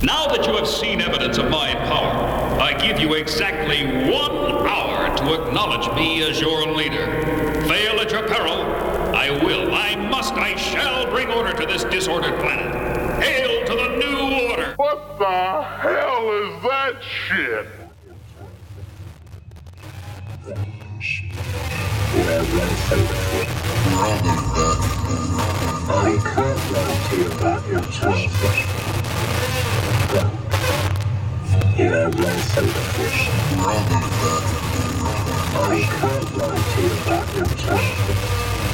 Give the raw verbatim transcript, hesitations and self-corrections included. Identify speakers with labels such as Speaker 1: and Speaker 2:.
Speaker 1: Now that you have seen evidence of my power, I give you exactly one hour to acknowledge me as your leader. Fail at your peril, I will, I must, I shall bring order to this disordered planet. Hail to the new order!
Speaker 2: What the hell is that shit?
Speaker 3: We're all going to bed. I can't lie to you about your transgression. You're a well-sober fish. We're all going to bed. I can't lie to you about your transgression.